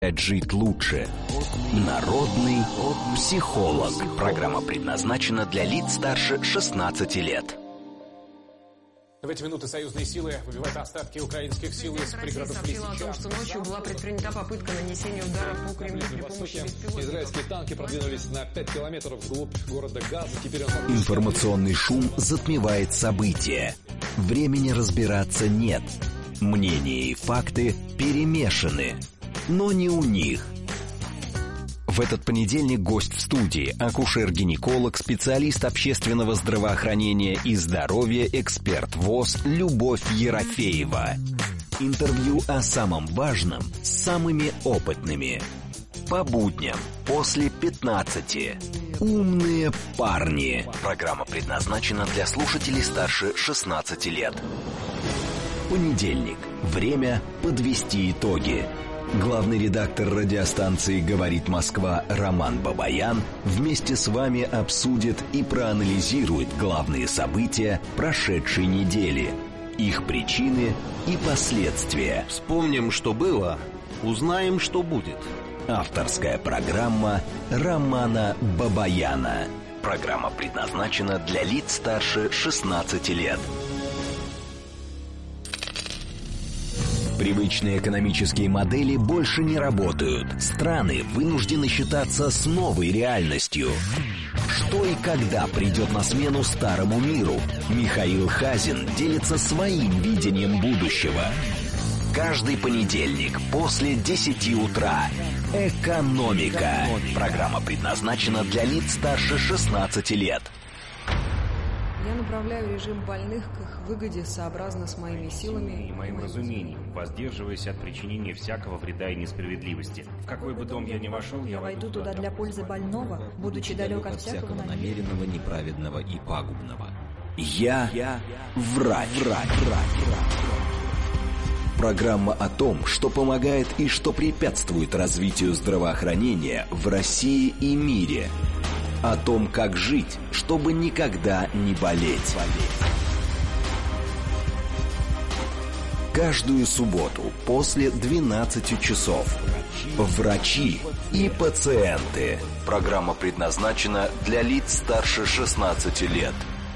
Жить лучше. Народный психолог. Программа предназначена для лиц старше 16 лет. В эти минуты союзные силы выбивают остатки украинских сил из пригородов Лисича. Сообщила о том, что ночью была предпринята попытка нанесения удара по Кремлю при помощи беспилотников. Израильские танки продвинулись на 5 километров вглубь города Газа. Теперь он... Информационный шум затмевает события. Времени разбираться нет. Мнения и факты перемешаны. Но не у них. В этот понедельник гость в студии – акушер-гинеколог, специалист общественного здравоохранения и здоровья, эксперт ВОЗ Любовь Ерофеева. Интервью о самом важном с самыми опытными. По будням после 15. Умные парни. Программа предназначена для слушателей старше 16 лет. Понедельник. Время подвести итоги. Главный редактор радиостанции «Говорит Москва» Роман Бабаян вместе с вами обсудит и проанализирует главные события прошедшей недели, их причины и последствия. Вспомним, что было, узнаем, что будет. Авторская программа Романа Бабаяна. Программа предназначена для лиц старше 16 лет. Привычные экономические модели больше не работают. Страны вынуждены считаться с новой реальностью. Что и когда придет на смену старому миру? Михаил Хазин делится своим видением будущего. Каждый понедельник после 10 утра. Экономика. Программа предназначена для лиц старше 16 лет. Я направляю режим больных к их выгоде сообразно с моими силами и моим разумением, воздерживаясь от причинения всякого вреда и несправедливости. В какой бы дом я ни вошел, я войду туда для пользы больного, будучи далек от всякого намеренного, неправедного и пагубного. Я врач. Программа о том, что помогает и что препятствует развитию здравоохранения в России и мире. О том, как жить, чтобы никогда не болеть. Каждую субботу после 12 часов. Врачи и пациенты. Программа предназначена для лиц старше 16 лет.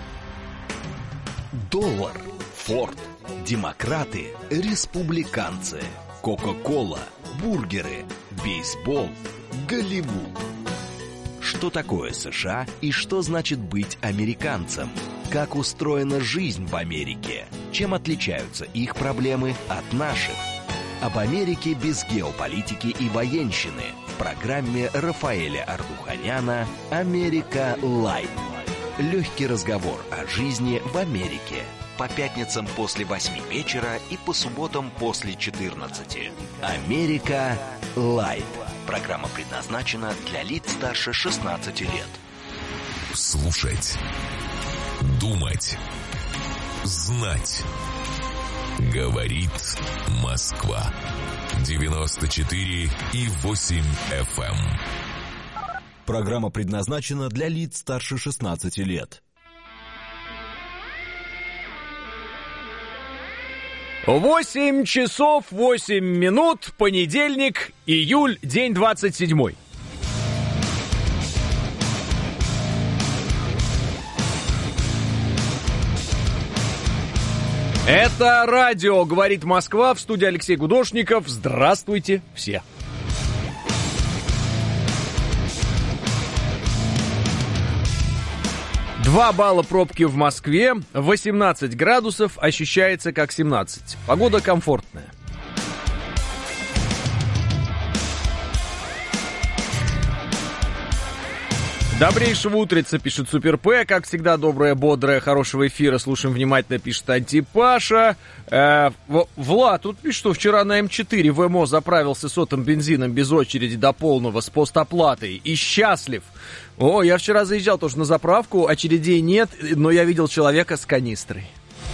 Доллар, Форд, демократы, республиканцы, Кока-кола, бургеры, бейсбол, Голливуд. Что такое США и что значит быть американцем? Как устроена жизнь в Америке? Чем отличаются их проблемы от наших? Об Америке без геополитики и военщины в программе Рафаэля Ардуханяна «Америка Лайт». Легкий разговор о жизни в Америке. По пятницам после 8 вечера и по субботам после 14. «Америка Лайт». Программа предназначена для лиц старше 16 лет. Слушать, думать, знать. Говорит Москва. 94,8 FM. Программа предназначена для лиц старше 16 лет. 8 часов 8 минут, понедельник, июль, день 27. Это радио «Говорит Москва», в студии Алексей Гудошников. Здравствуйте все. Два балла пробки в Москве, 18 градусов, ощущается как 17. Погода комфортная. Добрейшего утреца, пишет Супер П. Как всегда, доброе, бодрое, хорошего эфира. Слушаем внимательно, пишет Антипаша. Влад тут пишет, что вчера на М4 в МО заправился сотым бензином без очереди до полного с постоплатой и счастлив. О, я вчера заезжал тоже на заправку, очередей нет, но я видел человека с канистрой.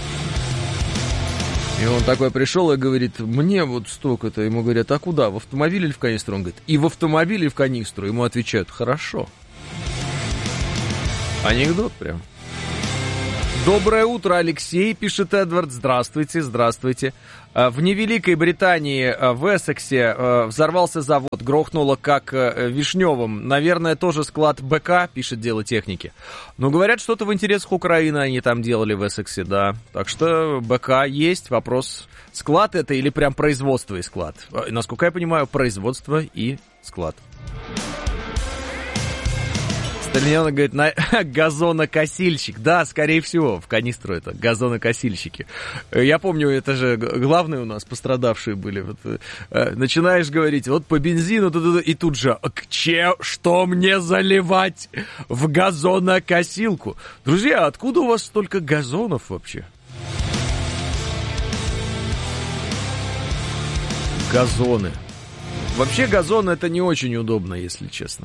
И он такой пришел и говорит, мне вот столько-то. Ему говорят, а куда, в автомобиль или в канистру? Он говорит, и в автомобиль, и в канистру. Ему отвечают, хорошо. Анекдот прям. Доброе утро, Алексей, пишет Эдвард. Здравствуйте, здравствуйте. В невеликой Британии, в Эссексе, взорвался завод, грохнуло как Вишневым. Наверное, тоже склад БК, пишет Дело техники. Но говорят, что-то в интересах Украины они там делали в Эссексе, да. Так что БК есть. Вопрос, склад это или прям производство и склад? Насколько я понимаю, производство и склад. Стальнёнок говорит, газонокосильщик. Да, скорее всего, в канистру это, газонокосильщики. Я помню, это же главные у нас пострадавшие были. Вот, начинаешь говорить, вот по бензину, и тут же, что мне заливать в газонокосилку? Друзья, откуда у вас столько газонов вообще? Газоны. Вообще газон это не очень удобно, если честно.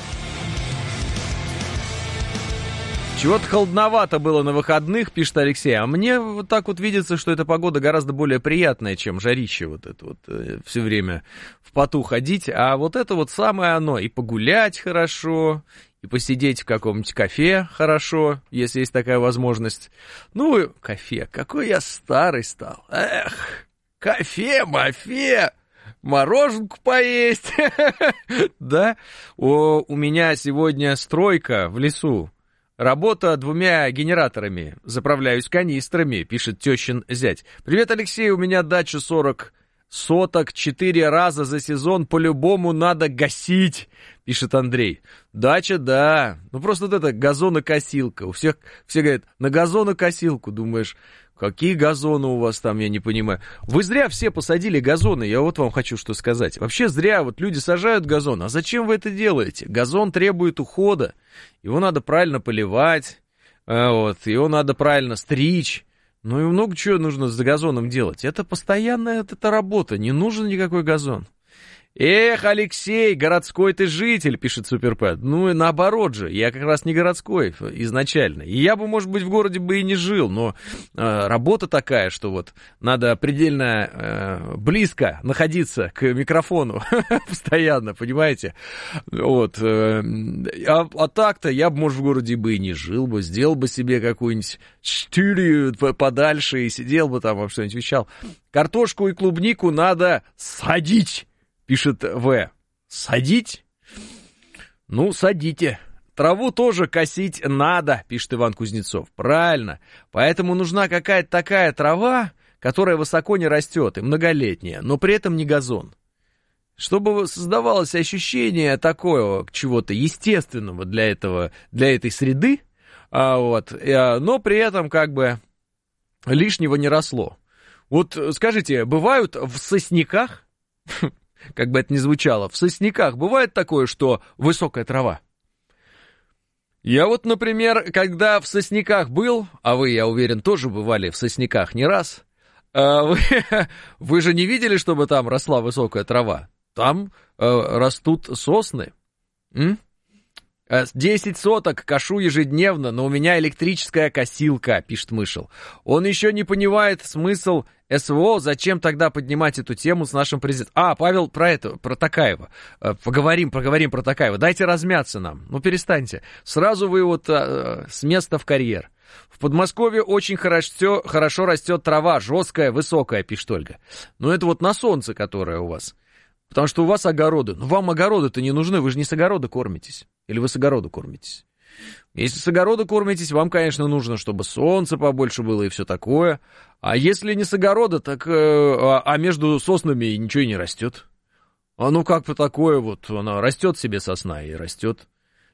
Чего-то холодновато было на выходных, пишет Алексей. А мне вот так вот видится, что эта погода гораздо более приятная, чем жарище вот это вот все время в поту ходить. А вот это вот самое оно. И погулять хорошо, и посидеть в каком-нибудь кафе хорошо, если есть такая возможность. Ну, кафе, какой я старый стал. Эх, кафе-мафе. Мороженку поесть. Да? У меня сегодня стройка в лесу. Работа 2 генераторами. Заправляюсь канистрами, пишет тещин зять. Привет, Алексей, у меня дача 40 соток, 4 раза за сезон по-любому надо гасить, пишет Андрей. Дача, да. Ну просто вот это газонокосилка. У всех, все говорят, на газонокосилку. Думаешь, какие газоны у вас там, я не понимаю. Вы зря все посадили газоны, я вот вам хочу что сказать. Вообще зря вот люди сажают газон. А зачем вы это делаете? Газон требует ухода. Его надо правильно поливать, вот, его надо правильно стричь. Ну и много чего нужно с газоном делать. Это постоянная это работа, не нужен никакой газон. Эх, Алексей, городской ты житель, пишет Суперпэт. Ну и наоборот же, я как раз не городской изначально. И я бы, может быть, в городе бы и не жил, но работа такая, что вот надо предельно близко находиться к микрофону постоянно, понимаете? Вот. А так-то я бы, может, в городе бы и не жил бы, сделал бы себе какую-нибудь студию подальше и сидел бы там, что-нибудь вещал. Картошку и клубнику надо садить. Пишет В. Садить? Ну, садите. Траву тоже косить надо, пишет Иван Кузнецов. Правильно. Поэтому нужна какая-то такая трава, которая высоко не растет и многолетняя, но при этом не газон. Чтобы создавалось ощущение такого чего-то естественного для этой среды, вот, но при этом как бы лишнего не росло. Вот скажите, бывают в сосняках... Как бы это ни звучало, в сосняках бывает такое, что высокая трава? Я вот, например, когда в сосняках был, а вы, я уверен, тоже бывали в сосняках не раз, вы же не видели, чтобы там росла высокая трава? Там растут сосны. 10 соток кошу ежедневно, но у меня электрическая косилка, пишет Мышел. Он еще не понимает смысл СВО, зачем тогда поднимать эту тему с нашим президентом? Павел, про Токаева. Поговорим про Токаева. Дайте размяться нам. Ну, перестаньте. Сразу вы вот с места в карьер. В Подмосковье очень хорошо растет трава, жесткая, высокая, пишет Ольга. Ну, это вот на солнце, которое у вас. Потому что у вас огороды. Но вам огороды-то не нужны, вы же не с огорода кормитесь. Или вы с огорода кормитесь? Если с огорода кормитесь, вам, конечно, нужно, чтобы солнце побольше было и все такое. А если не с огорода, так между соснами ничего и не растет. Ну как-то такое вот, она растет себе сосна и растет.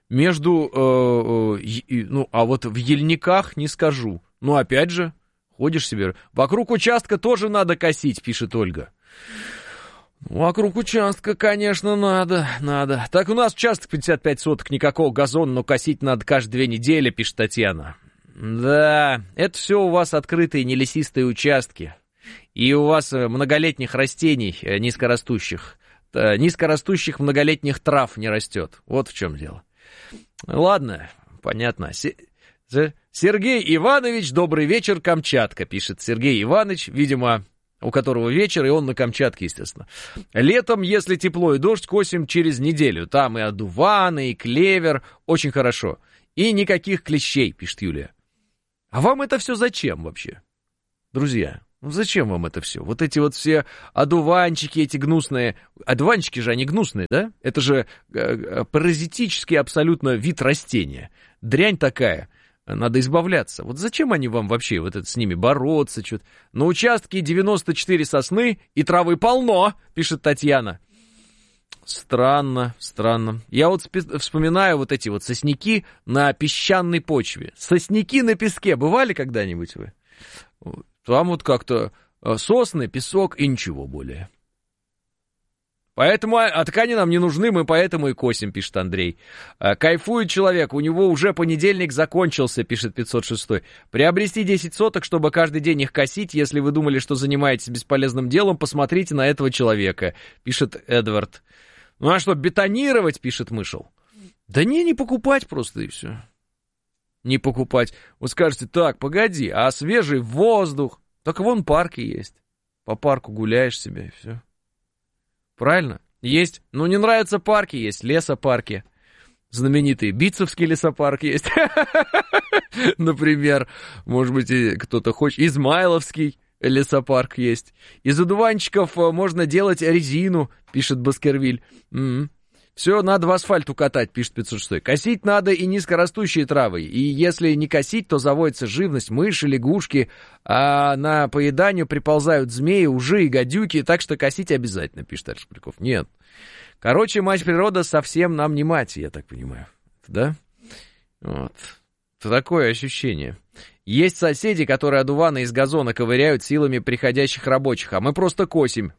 А вот в ельниках не скажу. Ну опять же, ходишь себе. Вокруг участка тоже надо косить, пишет Ольга. Вокруг участка, конечно, надо. Так у нас участок 55 соток, никакого газона, но косить надо каждые 2 недели, пишет Татьяна. Да, это все у вас открытые нелесистые участки. И у вас многолетних растений низкорастущих многолетних трав не растет. Вот в чем дело. Ладно, понятно. Сергей Иванович, добрый вечер, Камчатка, пишет Сергей Иванович, видимо... у которого вечер, и он на Камчатке, естественно. Летом, если тепло и дождь, косим через неделю. Там и одуваны, и клевер. Очень хорошо. И никаких клещей, пишет Юлия. А вам это все зачем вообще? Друзья, ну зачем вам это все? Вот эти вот все одуванчики эти гнусные. Одуванчики же, они гнусные, да? Это же паразитический абсолютно вид растения. Дрянь такая. Надо избавляться. Вот зачем они вам вообще вот это с ними бороться? Что-то? На участке 94 сосны и травы полно, пишет Татьяна. Странно, странно. Я вот вспоминаю вот эти вот сосняки на песчаной почве. Сосняки на песке. Бывали когда-нибудь вы? Там вот как-то сосны, песок и ничего более. Поэтому ткани нам не нужны, мы поэтому и косим, пишет Андрей. Кайфует человек, у него уже понедельник закончился, пишет 506. Приобрести 10 соток, чтобы каждый день их косить. Если вы думали, что занимаетесь бесполезным делом, посмотрите на этого человека, пишет Эдвард. Ну а что, бетонировать, пишет Мышел? Да не покупать просто и все. Не покупать. Вы скажете, так, погоди, а свежий воздух? Так вон парки есть. По парку гуляешь себе и все. Правильно? Есть. Ну, не нравятся парки, есть лесопарки. Знаменитые Битцевский лесопарк есть. Например, может быть, кто-то хочет. Измайловский лесопарк есть. Из одуванчиков можно делать резину, пишет Баскервиль. Все, надо в асфальт укатать, пишет 506. Косить надо и низкорастущие травы. И если не косить, то заводится живность, мыши, лягушки, а на поеданию приползают змеи, ужи и гадюки, так что косить обязательно, пишет Аршприков. Нет. Короче, мать природа совсем нам не мать, я так понимаю. Да? Вот. Такое ощущение. Есть соседи, которые одуваны из газона ковыряют силами приходящих рабочих, а мы просто косим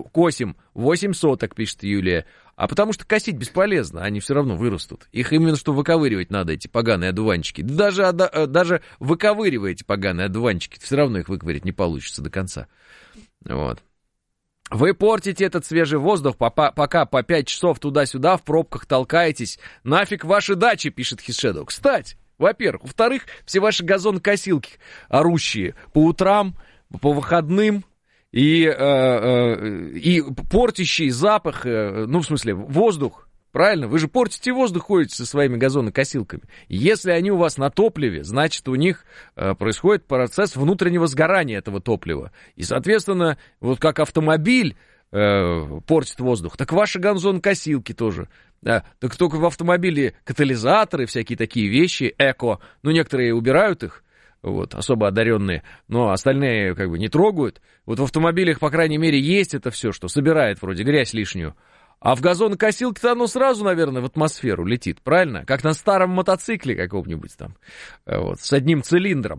8 соток, пишет Юлия. А потому что косить бесполезно, они все равно вырастут. Их именно что выковыривать надо, эти поганые одуванчики. Даже выковыривая эти поганые одуванчики, все равно их выковырять не получится до конца. Вот. Вы портите этот свежий воздух, пока по 5 часов туда-сюда в пробках толкаетесь. Нафиг ваши дачи, пишет Хишедо. Кстати, во-первых. Во-вторых, все ваши газонокосилки орущие по утрам, по выходным и портящий запах, ну, в смысле, воздух. Правильно? Вы же портите воздух, ходите со своими газонокосилками. Если они у вас на топливе, значит, у них происходит процесс внутреннего сгорания этого топлива. И, соответственно, вот как автомобиль портит воздух, так ваши газонокосилки тоже. Так только в автомобиле катализаторы, всякие такие вещи, эко, ну, некоторые убирают их, вот, особо одаренные, но остальные как бы не трогают. Вот в автомобилях, по крайней мере, есть это все, что собирает вроде грязь лишнюю. А в газонокосилке-то оно сразу, наверное, в атмосферу летит, правильно? Как на старом мотоцикле каком-нибудь там, вот, с одним цилиндром.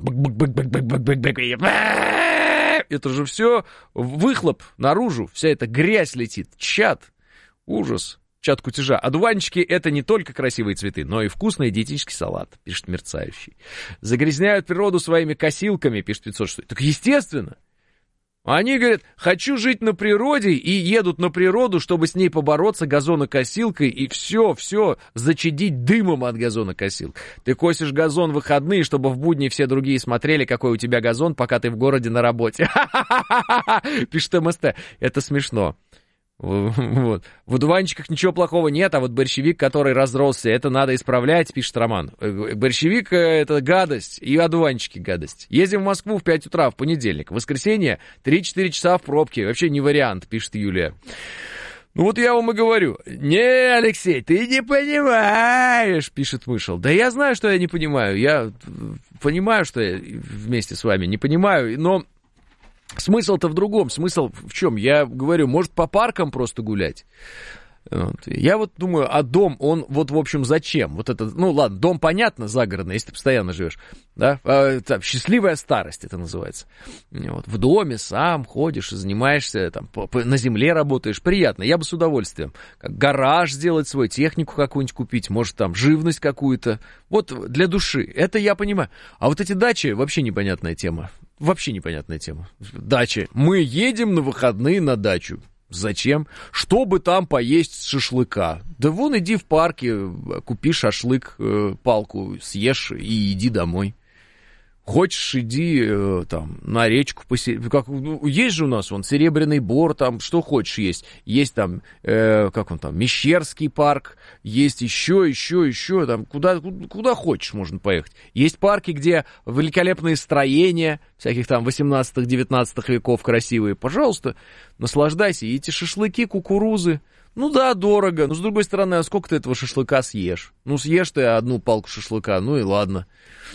Это же все выхлоп наружу, вся эта грязь летит, чад, ужас. Чат кутежа. Одуванчики — это не только красивые цветы, но и вкусный диетический салат, пишет Мерцающий. Загрязняют природу своими косилками, пишет 506. Так естественно. Они говорят, хочу жить на природе, и едут на природу, чтобы с ней побороться газонокосилкой, и все, зачадить дымом от газонокосилки. Ты косишь газон в выходные, чтобы в будни все другие смотрели, какой у тебя газон, пока ты в городе на работе. Пишет МСТ. Это смешно. Вот. В одуванчиках ничего плохого нет, а вот борщевик, который разросся, это надо исправлять, пишет Роман. Борщевик — это гадость, и одуванчики — гадость. Ездим в Москву в 5 утра в понедельник, в воскресенье 3-4 часа в пробке, вообще не вариант, пишет Юлия. Ну вот я вам и говорю. Не, Алексей, ты не понимаешь, пишет Мышел. Да я знаю, что я не понимаю, я понимаю, что я вместе с вами не понимаю, но... Смысл-то в другом. Смысл в чем? Я говорю, может, по паркам просто гулять? Вот. Я вот думаю, а дом, он вот, в общем, зачем? Вот это, ну, ладно, дом, понятно, загородный, если ты постоянно живешь, да? Там, счастливая старость это называется. Вот. В доме сам ходишь и занимаешься, там, на земле работаешь, приятно. Я бы с удовольствием. Как гараж сделать свой, технику какую-нибудь купить, может, там, живность какую-то. Вот для души. Это я понимаю. А вот эти дачи, вообще непонятная тема. Вообще непонятная тема. Дача. Мы едем на выходные на дачу. Зачем? Чтобы там поесть шашлыка. Да вон иди в парке, купи шашлык, палку съешь и иди домой. Хочешь, иди там на речку, есть же у нас Серебряный Бор, там что хочешь есть. Есть там, Мещерский парк, есть еще, там куда хочешь можно поехать. Есть парки, где великолепные строения, всяких там 18-19 веков красивые. Пожалуйста, наслаждайся. И эти шашлыки, кукурузы. Ну да, дорого, но с другой стороны, а сколько ты этого шашлыка съешь? Ну съешь ты одну палку шашлыка, ну и ладно.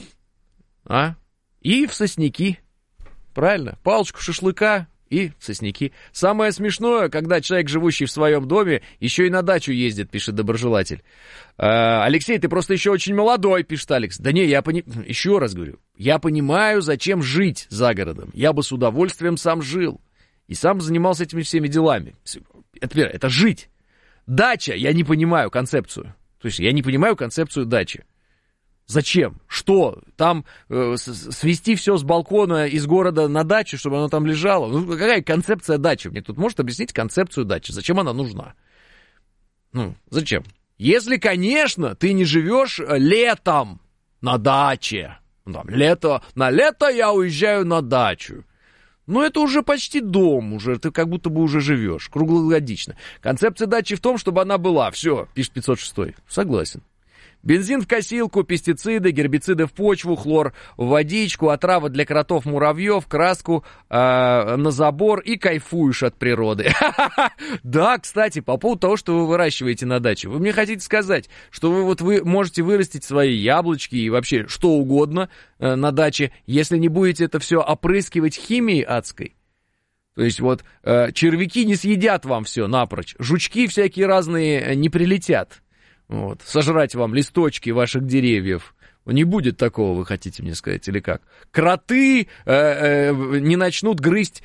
И в сосняки. Правильно? Палочку шашлыка и в сосняки. Самое смешное, когда человек, живущий в своем доме, еще и на дачу ездит, пишет доброжелатель. Алексей, ты просто еще очень молодой, пишет Алекс. Да не, еще раз говорю, я понимаю, зачем жить за городом. Я бы с удовольствием сам жил. И сам занимался этими всеми делами. Это жить. Дача, я не понимаю концепцию. То есть я не понимаю концепцию дачи. Зачем? Что? Там свести все с балкона из города на дачу, чтобы оно там лежало? Ну, какая концепция дачи? Мне тут может объяснить концепцию дачи? Зачем она нужна? Ну, зачем? Если, конечно, ты не живешь летом на даче. На лето я уезжаю на дачу. Ну, это уже почти дом, уже ты как будто бы уже живешь, круглогодично. Концепция дачи в том, чтобы она была. Все, пишет 506. Согласен. Бензин в косилку, пестициды, гербициды в почву, хлор в водичку, отрава для кротов, муравьев, краску на забор и кайфуешь от природы. Да, кстати, по поводу того, что вы выращиваете на даче. Вы мне хотите сказать, что вы можете вырастить свои яблочки и вообще что угодно на даче, если не будете это все опрыскивать химией адской? То есть червяки не съедят вам все напрочь, жучки всякие разные не прилетят. Сожрать вам листочки ваших деревьев. Не будет такого, вы хотите мне сказать, или как? Кроты не начнут грызть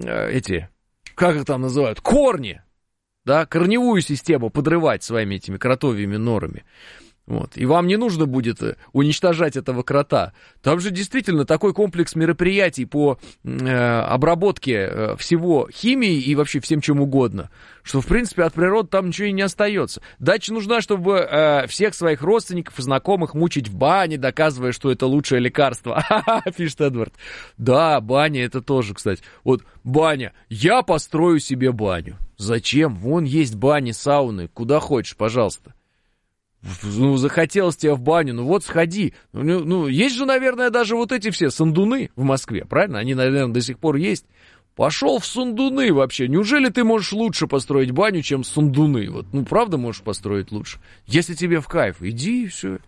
как их там называют, корни. Да, корневую систему подрывать своими этими кротовьими норами. И вам не нужно будет уничтожать этого крота. Там же действительно такой комплекс мероприятий по обработке всего химией и вообще всем чем угодно, что, в принципе, от природы там ничего и не остается. Дача нужна, чтобы всех своих родственников и знакомых мучить в бане, доказывая, что это лучшее лекарство. Пишет Эдвард. Да, баня это тоже, кстати. Баня. Я построю себе баню. Зачем? Вон есть бани, сауны. Куда хочешь, пожалуйста. Захотелось тебе в баню, сходи. Есть же, наверное, даже эти все сандуны в Москве, правильно? Они, наверное, до сих пор есть. Пошел в сандуны вообще. Неужели ты можешь лучше построить баню, чем сандуны? Правда можешь построить лучше? Если тебе в кайф, иди и все.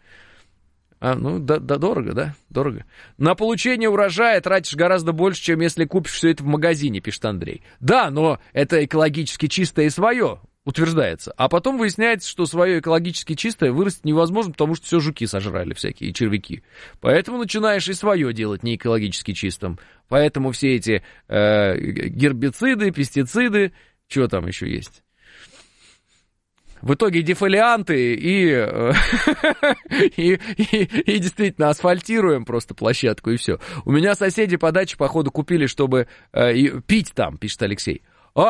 Дорого, да? Дорого. На получение урожая тратишь гораздо больше, чем если купишь все это в магазине, пишет Андрей. Да, но это экологически чистое и свое, утверждается. А потом выясняется, что свое экологически чистое вырастить невозможно, потому что все жуки сожрали всякие, и червяки. Поэтому начинаешь и свое делать не экологически чистым. Поэтому все эти гербициды, пестициды, что там еще есть? В итоге дефолианты и действительно асфальтируем просто площадку, и все. У меня соседи по даче, походу, купили, чтобы пить там, пишет Алексей.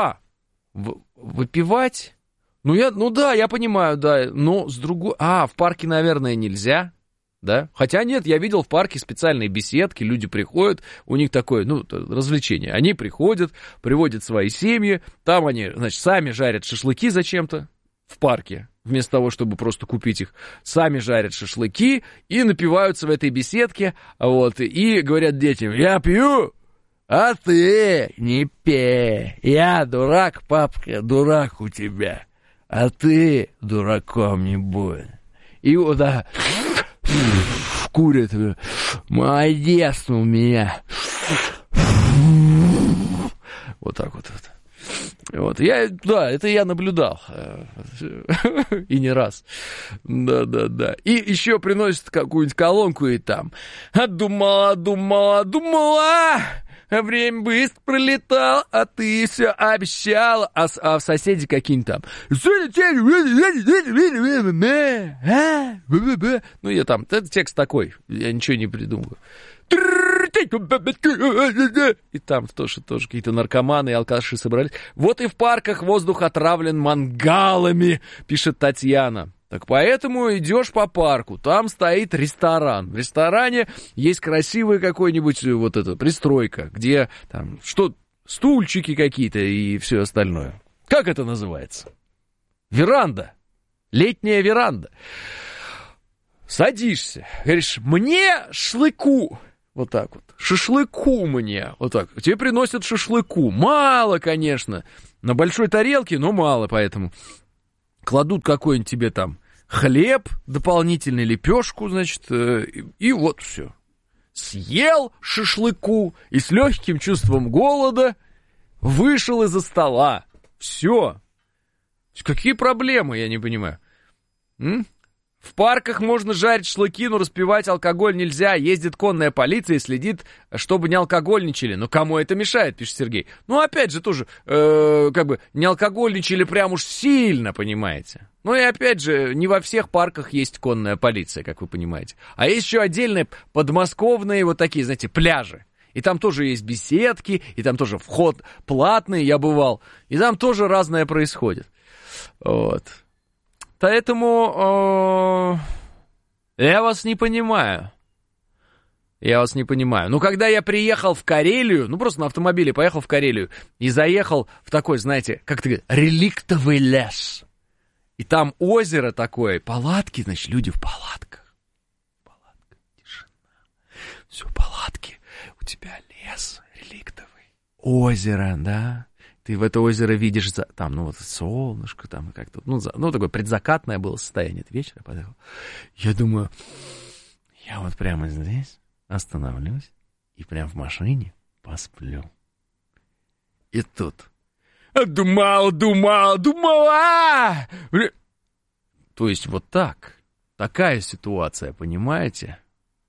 Выпивать? Да, я понимаю, да, но с другой... в парке, наверное, нельзя, да? Хотя нет, я видел в парке специальные беседки, люди приходят, у них такое, развлечение. Они приходят, приводят свои семьи, там они, сами жарят шашлыки зачем-то в парке, вместо того, чтобы просто купить их. Сами жарят шашлыки и напиваются в этой беседке, и говорят детям: я пью, а ты не пей. Я дурак, папка, дурак у тебя, а ты дураком не будь. И курят. Молодец у меня. Так вот. Это я наблюдал. И не раз. Да. И еще приносят какую-нибудь колонку и там. Думала. Время быстро пролетало, а ты все обещала. А в соседи какие-нибудь там. Я там, это текст такой, я ничего не придумываю. И там тоже какие-то наркоманы и алкаши собрались. И в парках воздух отравлен мангалами, пишет Татьяна. Так поэтому идешь по парку, там стоит ресторан. В ресторане есть красивая какой-нибудь вот эта пристройка, где там стульчики какие-то и все остальное. Как это называется? Веранда. Летняя веранда. Садишься, говоришь, мне шашлыку. Вот так вот. Шашлыку мне. Вот так. Тебе приносят шашлыку. Мало, конечно. На большой тарелке, но мало, поэтому кладут какой-нибудь тебе там хлеб, дополнительную лепешку, значит, и вот все. Съел шашлыку и с легким чувством голода вышел из-за стола. Все. Какие проблемы, я не понимаю. В парках можно жарить шашлыки, но распивать алкоголь нельзя. Ездит конная полиция и следит, чтобы не алкогольничали. Но кому это мешает, пишет Сергей. Ну, опять же, тоже, не алкогольничали прям уж сильно, понимаете. Ну, и опять же, не во всех парках есть конная полиция, как вы понимаете. А есть еще отдельные подмосковные вот такие, знаете, пляжи. И там тоже есть беседки, и там тоже вход платный, я бывал. И там тоже разное происходит. Вот. Поэтому я вас не понимаю. Ну, когда я приехал в Карелию, просто на автомобиле поехал в Карелию и заехал в такой, знаете, как ты говоришь, реликтовый лес. И там озеро такое, палатки, значит, люди в палатках. Палатка, тишина. Все, палатки, у тебя лес реликтовый. Озеро, да. Ты в это озеро видишь, там, солнышко, там, как-то, такое предзакатное было состояние, это вечер, я подъехал. Я думаю, я вот прямо здесь остановлюсь и прямо в машине посплю. И тут думал, То есть вот так, такая ситуация, понимаете?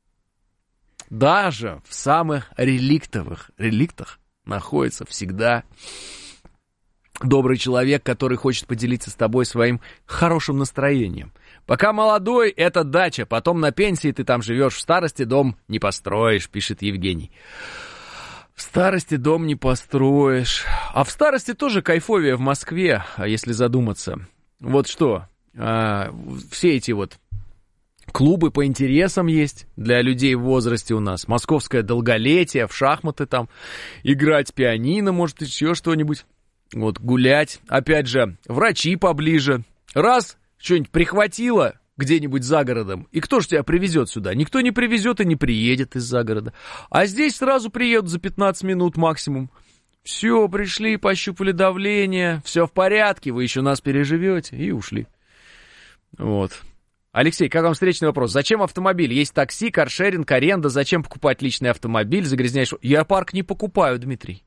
Даже в самых реликтах находится всегда добрый человек, который хочет поделиться с тобой своим хорошим настроением. Пока молодой, это дача, потом на пенсии ты там живешь, в старости дом не построишь, пишет Евгений. В старости дом не построишь. А в старости тоже кайфовее в Москве, если задуматься. Вот что, все эти вот клубы по интересам есть для людей в возрасте у нас. Московское долголетие, в шахматы там играть, пианино, может, еще что-нибудь. Вот, гулять. Опять же, врачи поближе. Раз, что-нибудь прихватило где-нибудь за городом, и кто же тебя привезет сюда? Никто не привезет и не приедет из-за города. А здесь сразу приедут за 15 минут максимум. Все, пришли, пощупали давление, все в порядке, вы еще нас переживете, и ушли. Вот. Алексей, как вам встречный вопрос? Зачем автомобиль? Есть такси, каршеринг, аренда. Зачем покупать личный автомобиль? Загрязняешь... Я парк не покупаю, Дмитрий.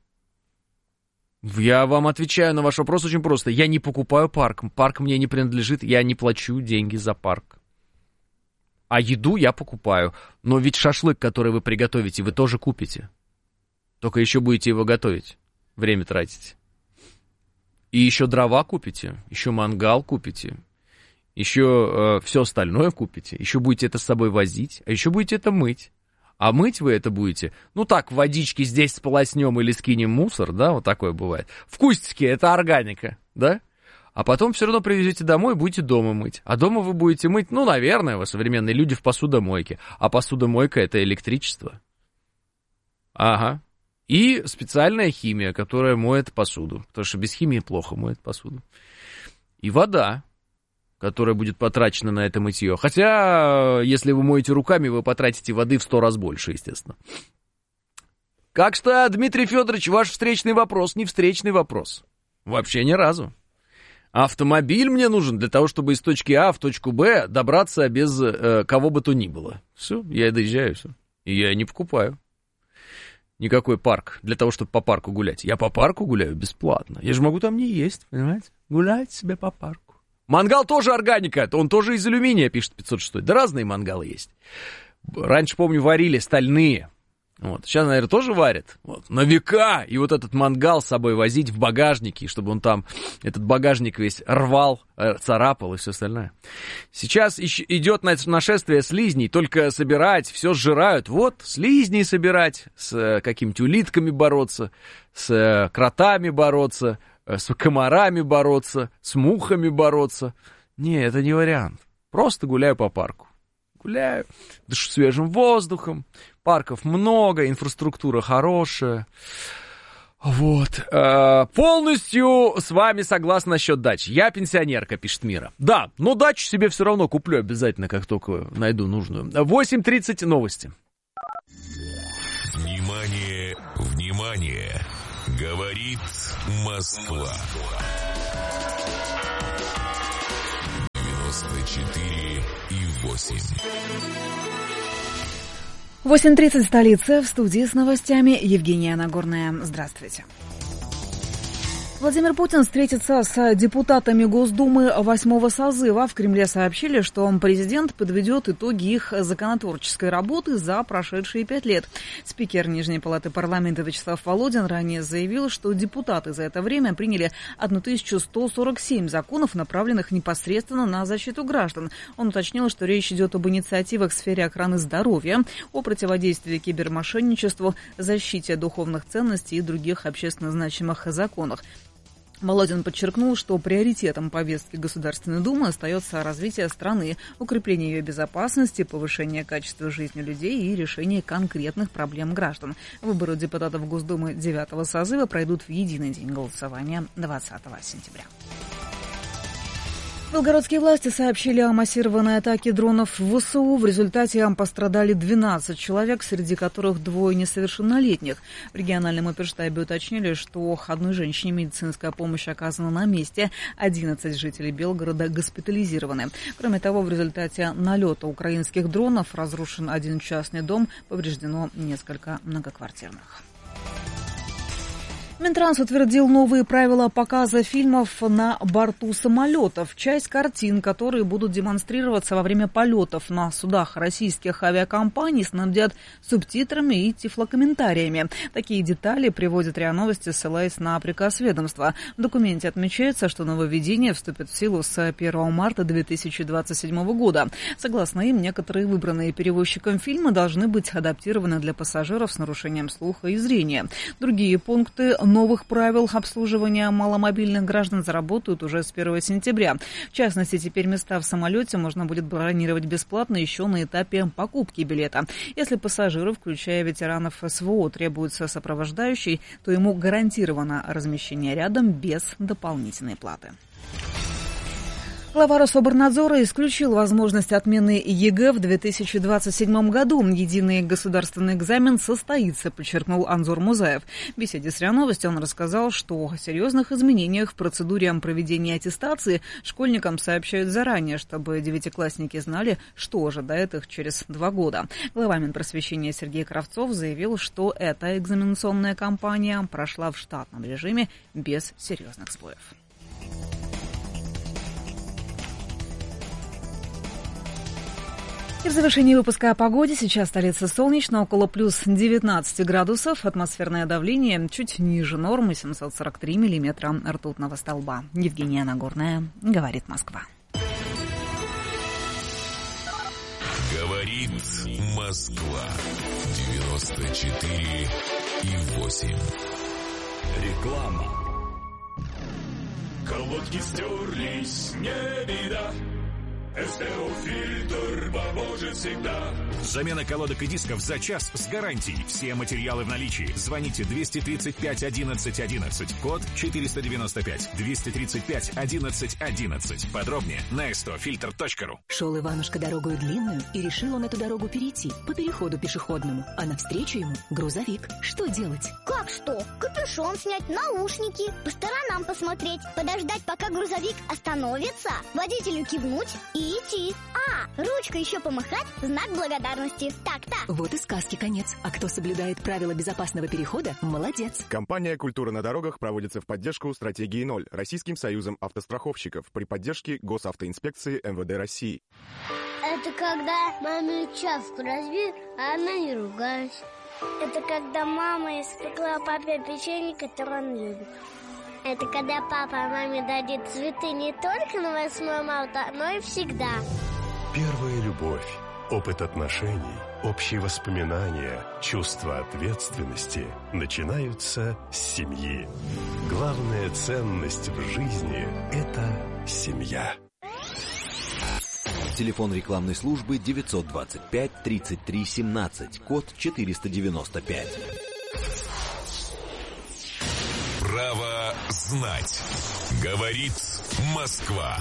Я вам отвечаю на ваш вопрос очень просто. Я не покупаю парк. Парк мне не принадлежит. Я не плачу деньги за парк. А еду я покупаю. Но ведь шашлык, который вы приготовите, вы тоже купите. Только еще будете его готовить. Время тратите. И еще дрова купите. Еще мангал купите. Еще все остальное купите. Еще будете это с собой возить. А еще будете это мыть. А мыть вы это будете, так, водички здесь сполоснем или скинем мусор, да, вот такое бывает. В кустике это органика, да? А потом все равно привезете домой и будете дома мыть. А дома вы будете мыть, наверное, вы современные люди в посудомойке. А посудомойка это электричество. Ага. И специальная химия, которая моет посуду. Потому что без химии плохо моет посуду. И вода, которая будет потрачена на это мытье. Хотя, если вы моете руками, вы потратите воды в 100 раз больше, естественно. Как что, Дмитрий Федорович, ваш встречный вопрос не встречный вопрос. Вообще ни разу. Автомобиль мне нужен для того, чтобы из точки А в точку Б добраться без кого бы то ни было. Все, я доезжаю, все. И я не покупаю никакой парк для того, чтобы по парку гулять. Я по парку гуляю бесплатно. Я же могу там не есть, понимаете? Гулять себе по парку. Мангал тоже органика, он тоже из алюминия, пишет 506. Да разные мангалы есть. Раньше, помню, варили стальные. Вот. Сейчас, наверное, тоже варят. Вот. На века. И вот этот мангал с собой возить в багажнике, чтобы он там, этот багажник весь рвал, царапал и все остальное. Сейчас идет нашествие слизней, только собирать, все сжирают. Вот, слизней собирать, с какими-то улитками бороться, с кротами бороться, с комарами бороться, с мухами бороться. Не, это не вариант. Просто гуляю по парку. Гуляю, дышу свежим воздухом, парков много, инфраструктура хорошая. Вот. Полностью с вами согласен насчет дач. Я пенсионерка, пишет Мира. Да, но дачу себе все равно куплю обязательно, как только найду нужную. 8:30 новости. Внимание, внимание! Говорит Москва. 94,8. 8:30 столица. В студии с новостями Евгения Нагорная. Здравствуйте. Владимир Путин встретится с депутатами Госдумы 8-го созыва. В Кремле сообщили, что президент подведет итоги их законотворческой работы за прошедшие 5 лет. Спикер Нижней палаты парламента Вячеслав Володин ранее заявил, что депутаты за это время приняли 1147 законов, направленных непосредственно на защиту граждан. Он уточнил, что речь идет об инициативах в сфере охраны здоровья, о противодействии кибермошенничеству, защите духовных ценностей и других общественно значимых законах. Володин подчеркнул, что приоритетом повестки Государственной Думы остается развитие страны, укрепление ее безопасности, повышение качества жизни людей и решение конкретных проблем граждан. Выборы депутатов Госдумы 9-го созыва пройдут в единый день голосования 20 сентября. Белгородские власти сообщили о массированной атаке дронов в ВСУ. В результате пострадали 12 человек, среди которых 2 несовершеннолетних. В региональном оперштабе уточнили, что одной женщине медицинская помощь оказана на месте. 11 жителей Белгорода госпитализированы. Кроме того, в результате налета украинских дронов разрушен 1 частный дом, повреждено несколько многоквартирных. Минтранс утвердил новые правила показа фильмов на борту самолетов. Часть картин, которые будут демонстрироваться во время полетов на судах российских авиакомпаний, снабдят субтитрами и тифлокомментариями. Такие детали приводит РИА Новости, ссылаясь на приказ ведомства. В документе отмечается, что нововведение вступит в силу с 1 марта 2027 года. Согласно им, некоторые выбранные перевозчиком фильмы должны быть адаптированы для пассажиров с нарушением слуха и зрения. Другие пункты новых правил обслуживания маломобильных граждан заработают уже с 1 сентября. В частности, теперь места в самолете можно будет бронировать бесплатно еще на этапе покупки билета. Если пассажиру, включая ветеранов СВО, требуется сопровождающий, то ему гарантировано размещение рядом без дополнительной платы. Глава Рособорнадзора исключил возможность отмены ЕГЭ в 2027 году. Единый государственный экзамен состоится, подчеркнул Анзор Музаев. В беседе с РИА Новости он рассказал, что о серьезных изменениях в процедуре проведения аттестации школьникам сообщают заранее, чтобы девятиклассники знали, что ожидает их через 2 года. Глава Минпросвещения Сергей Кравцов заявил, что эта экзаменационная кампания прошла в штатном режиме без серьезных сбоев. И в завершении выпуска о погоде. Сейчас столица солнечно, около плюс 19 градусов. Атмосферное давление чуть ниже нормы, 743 миллиметра ртутного столба. Евгения Нагорная, говорит Москва. Говорит Москва. 94,8. Реклама. Колодки стерлись, не беда. СТО-фильтр поможет всегда. Замена колодок и дисков за час с гарантией. Все материалы в наличии. Звоните 235 11 11. Код 495. 235 11 11. Подробнее на stofilter.ru. Шел Иванушка дорогою длинную, и решил он эту дорогу перейти по переходу пешеходному. А навстречу ему грузовик. Что делать? Как что? Капюшон снять, наушники, по сторонам посмотреть, подождать, пока грузовик остановится, водителю кивнуть и идти. Ручкой еще помахать, знак благодарности. Так-так. Вот и сказки конец. А кто соблюдает правила безопасного перехода, молодец. Компания «Культура на дорогах» проводится в поддержку стратегии 0 Российским союзом автостраховщиков при поддержке Госавтоинспекции МВД России. Это когда маме чашку разбил, а она не ругалась. Это когда мама испекла папе печенье, которое он любит. Это когда папа маме дарит цветы не только на 8 марта, но и всегда. Первая любовь, опыт отношений, общие воспоминания, чувство ответственности начинаются с семьи. Главная ценность в жизни – это семья. Телефон рекламной службы 925 33 17, код 495. Право знать. Говорит Москва.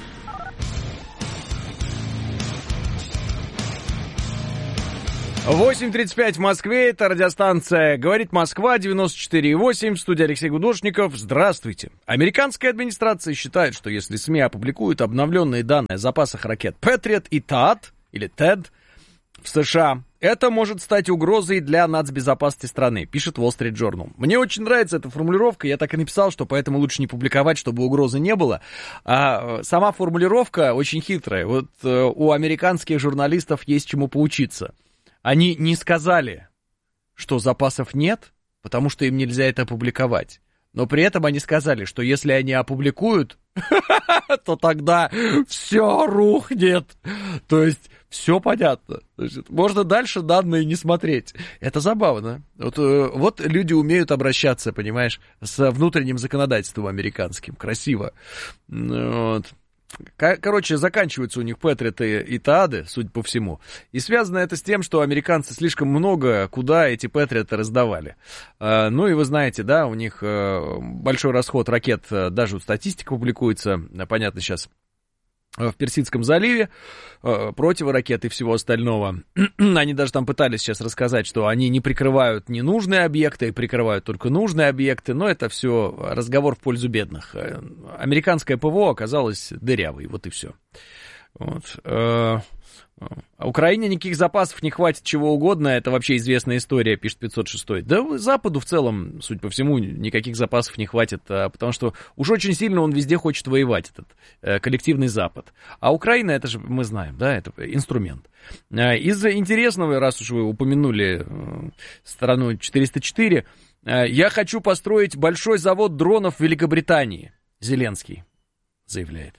8:35 в Москве, это радиостанция «Говорит Москва», 94,8, в студии Алексей Гудошников. Здравствуйте. Американская администрация считает, что если СМИ опубликуют обновленные данные о запасах ракет Patriot и THAAD, или THAAD, в США, это может стать угрозой для нацбезопасности страны, пишет Wall Street Journal. Мне очень нравится эта формулировка, я так и написал, что поэтому лучше не публиковать, чтобы угрозы не было. А сама формулировка очень хитрая. Вот у американских журналистов есть чему поучиться. Они не сказали, что запасов нет, потому что им нельзя это опубликовать. Но при этом они сказали, что если они опубликуют, то тогда все рухнет. То есть все понятно. Можно дальше данные не смотреть. Это забавно. Вот люди умеют обращаться, понимаешь, с внутренним законодательством американским. Красиво. Вот. Короче, заканчиваются у них Патриоты и Таады, судя по всему. И связано это с тем, что американцы слишком много куда эти Патриоты раздавали. Ну и вы знаете, да, у них большой расход ракет, даже статистика публикуется, понятно, сейчас в Персидском заливе, противоракеты и всего остального. Они даже там пытались сейчас рассказать, что они не прикрывают ненужные объекты, прикрывают только нужные объекты, но это все разговор в пользу бедных. Американское ПВО оказалось дырявой, вот и все. Вот. Украине никаких запасов не хватит чего угодно, это вообще известная история, пишет 506. Да Западу в целом, судя по всему, никаких запасов не хватит, потому что уж очень сильно он везде хочет воевать, этот коллективный Запад. А Украина, это же мы знаем, да, это инструмент. Из интересного, раз уж вы упомянули страну 404, я хочу построить большой завод дронов в Великобритании, Зеленский заявляет.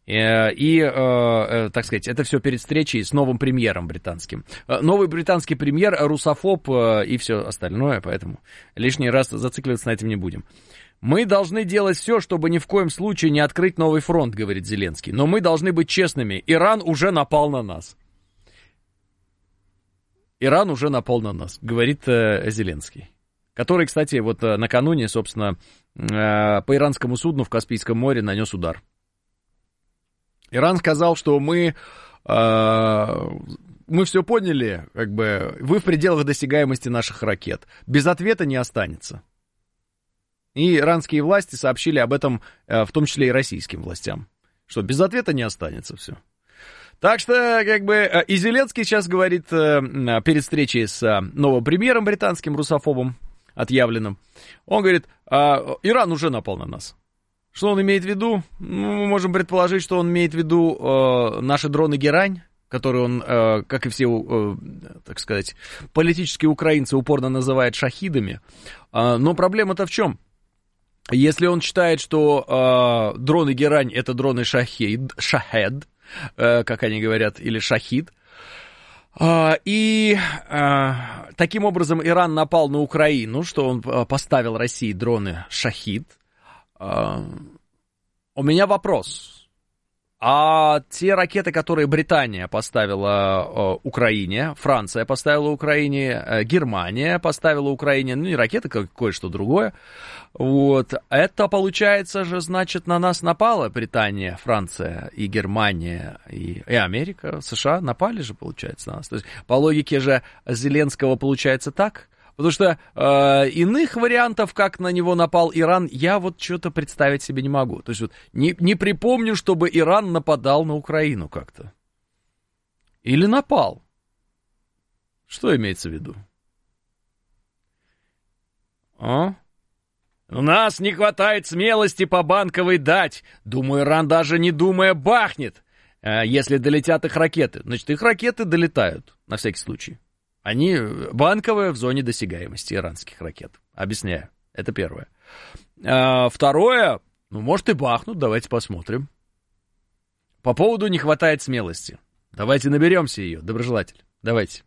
И, так сказать, это все перед встречей с новым премьером британским. Новый британский премьер русофоб и все остальное, поэтому лишний раз зацикливаться на этом не будем. Мы должны делать все, чтобы ни в коем случае не открыть новый фронт, говорит Зеленский. Но мы должны быть честными. Иран уже напал на нас. Иран уже напал на нас, говорит Зеленский. Который, кстати, вот накануне, собственно, по иранскому судну в Каспийском море нанес удар. Иран сказал, что мы все поняли, как бы, вы в пределах досягаемости наших ракет. Без ответа не останется. И иранские власти сообщили об этом, в том числе и российским властям, что без ответа не останется все. Так что, как бы, и Зеленский сейчас говорит перед встречей с новым премьером британским, русофобом, отъявленным, он говорит, Иран уже напал на нас. Что он имеет в виду? Ну, мы можем предположить, что он имеет в виду наши дроны «Герань», которые он, как и все, так сказать, политические украинцы упорно называют шахидами. Но проблема-то в чем? Если он считает, что дроны «Герань» — это дроны «Шахед», как они говорят, или «Шахид», и таким образом Иран напал на Украину, что он поставил России дроны «Шахид», у меня вопрос. А те ракеты, которые Британия поставила Украине, Франция поставила Украине, Германия поставила Украине, ну и ракеты, кое-что другое, вот, это, получается же, значит, на нас напала Британия, Франция и Германия, и Америка, США напали же, получается, на нас. То есть, по логике же Зеленского получается так. Потому что иных вариантов, как на него напал Иран, я вот что-то представить себе не могу. То есть вот не припомню, чтобы Иран нападал на Украину как-то. Или напал. Что имеется в виду? У нас не хватает смелости по Банковой дать. Думаю, Иран даже не думая бахнет, если долетят их ракеты. Значит, их ракеты долетают, на всякий случай. Они Банковые в зоне досягаемости иранских ракет. Объясняю. Это первое. Второе, ну, может и бахнут, давайте посмотрим. По поводу не хватает смелости. Давайте наберемся ее, доброжелатель. Давайте.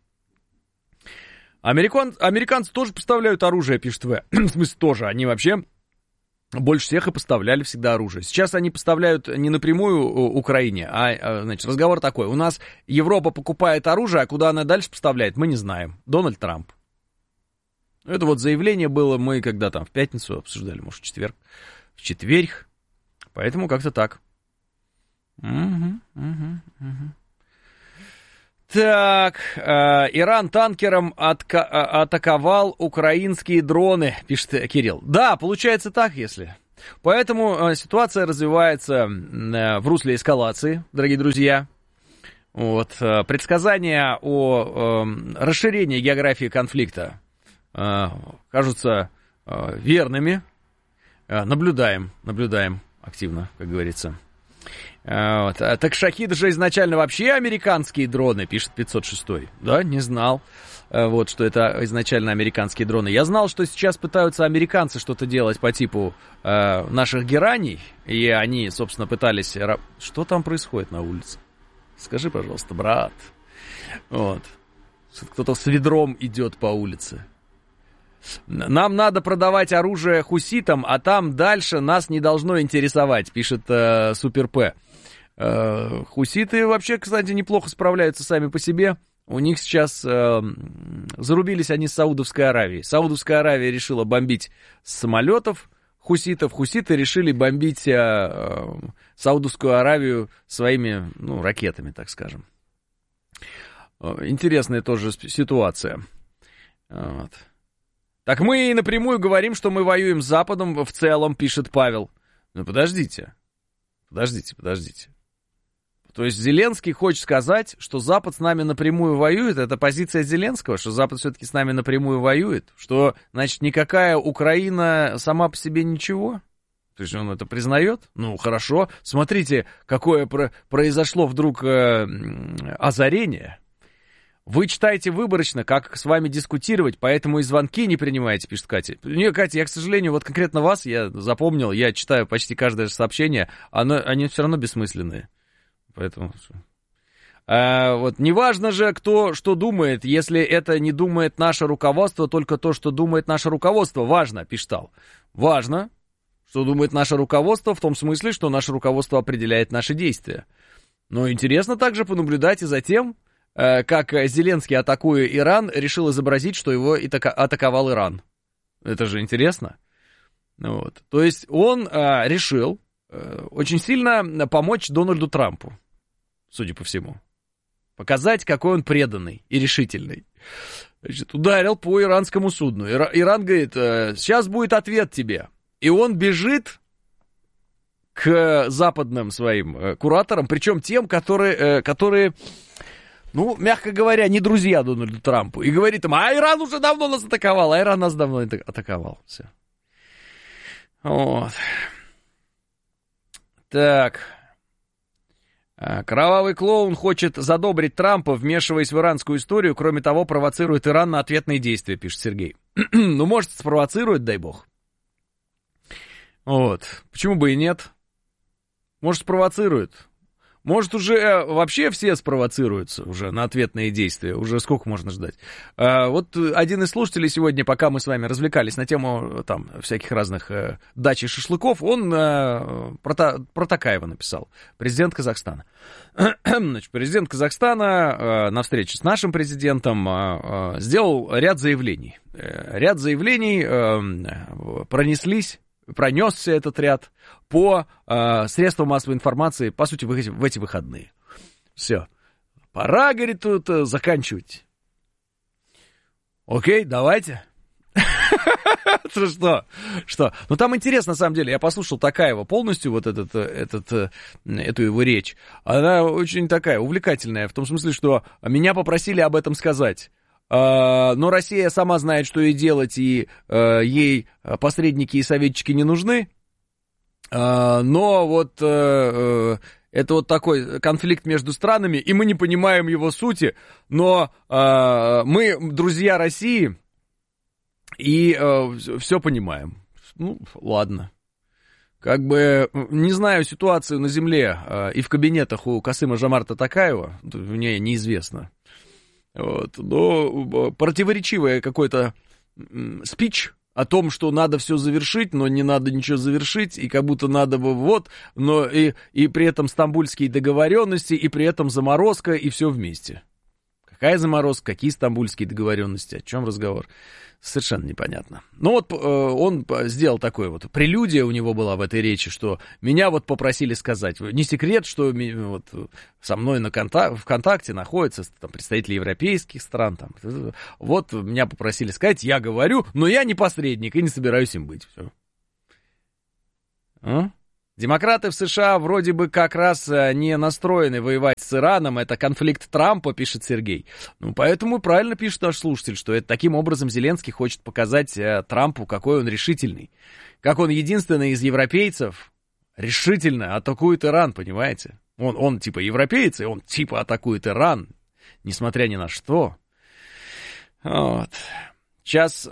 Американцы тоже поставляют оружие, пишет В. В смысле тоже. Они вообще больше всех и поставляли всегда оружие. Сейчас они поставляют не напрямую Украине, значит, разговор такой. У нас Европа покупает оружие, а куда она дальше поставляет, мы не знаем. Дональд Трамп. Это вот заявление было, мы когда там в пятницу обсуждали, может, в четверг. Поэтому как-то так. Так, Иран танкером атаковал украинские дроны, пишет Кирилл. Да, получается так, если. Поэтому ситуация развивается в русле эскалации, дорогие друзья. Вот, предсказания о расширении географии конфликта кажутся верными. Наблюдаем активно, как говорится. Вот. Так Шахид же изначально вообще американские дроны, пишет 506. Да, не знал, вот, что это изначально американские дроны. Я знал, что сейчас пытаются американцы что-то делать по типу наших гераний, и они, собственно, пытались... Что там происходит на улице? Скажи, пожалуйста, брат. Вот. Кто-то с ведром идет по улице. Нам надо продавать оружие хуситам, а там дальше нас не должно интересовать, пишет Супер П. Хуситы вообще, кстати, неплохо справляются сами по себе. У них сейчас зарубились они с Саудовской Аравией. Саудовская Аравия решила бомбить с самолетов хуситов. Хуситы решили бомбить Саудовскую Аравию своими, ракетами, так скажем. Интересная тоже ситуация. Вот. Так мы и напрямую говорим, что мы воюем с Западом в целом, пишет Павел. Ну, подождите. То есть Зеленский хочет сказать, что Запад с нами напрямую воюет? Это позиция Зеленского, что Запад все-таки с нами напрямую воюет? Что, значит, никакая Украина сама по себе ничего? То есть он это признает? Ну, хорошо. Смотрите, какое произошло вдруг озарение. Вы читаете выборочно, как с вами дискутировать, поэтому и звонки не принимаете, пишет Катя. Нет, Катя, я, к сожалению, вот конкретно вас я запомнил, я читаю почти каждое сообщение, они все равно бессмысленные. Поэтому... вот неважно же, кто что думает, если это не думает наше руководство, только то, что думает наше руководство. Важно, пишет Ал. Важно, что думает наше руководство, в том смысле, что наше руководство определяет наши действия. Но интересно также понаблюдать и за тем, как Зеленский, атакуя Иран, решил изобразить, что его атаковал Иран. Это же интересно. Вот. То есть он решил очень сильно помочь Дональду Трампу, судя по всему. Показать, какой он преданный и решительный. Значит, ударил по иранскому судну. Иран говорит, сейчас будет ответ тебе. И он бежит к западным своим кураторам, причем тем, которые мягко говоря, не друзья Дональду Трампу. И говорит им, Иран уже давно нас атаковал, Иран нас давно атаковал. Все. Вот. Так. Кровавый клоун хочет задобрить Трампа, вмешиваясь в иранскую историю. Кроме того, провоцирует Иран на ответные действия, пишет Сергей. Может, спровоцирует, дай бог. Вот. Почему бы и нет? Может, спровоцирует. Может, уже вообще все спровоцируются уже на ответные действия. Уже сколько можно ждать? Вот один из слушателей сегодня, пока мы с вами развлекались на тему там всяких разных дач и шашлыков, он про Токаева написал, президент Казахстана. Значит, президент Казахстана на встрече с нашим президентом сделал ряд заявлений. Ряд заявлений пронесся этот ряд по средствам массовой информации, по сути, в эти выходные. Все. Пора, говорит, тут заканчивать. Окей, давайте. Что? Ну, там интересно, на самом деле, я послушал Токаева полностью, вот эту его речь. Она очень такая увлекательная, в том смысле, что меня попросили об этом сказать. Но Россия сама знает, что ей делать, и ей посредники и советчики не нужны. Но вот это вот такой конфликт между странами, и мы не понимаем его сути, но мы друзья России и все понимаем. Ну, ладно. Как бы не знаю ситуацию на земле и в кабинетах у Касыма-Жомарта Токаева, мне неизвестно. Вот, но противоречивый какой-то спич о том, что надо все завершить, но не надо ничего завершить, и как будто надо бы вот, но и при этом стамбульские договоренности, и при этом заморозка, и все вместе. Какая заморозка, какие стамбульские договоренности, о чем разговор? Совершенно непонятно. Но вот он сделал такое вот, прелюдия у него была в этой речи, что меня вот попросили сказать, не секрет, что вот со мной ВКонтакте находятся там представители европейских стран, там, вот меня попросили сказать, я говорю, но я не посредник и не собираюсь им быть. Все. Демократы в США вроде бы как раз не настроены воевать с Ираном, это конфликт Трампа, пишет Сергей. Ну, поэтому правильно пишет наш слушатель, что это таким образом Зеленский хочет показать Трампу, какой он решительный. Как он единственный из европейцев решительно атакует Иран, понимаете? Он типа европеец, и он типа атакует Иран, несмотря ни на что. Вот. Час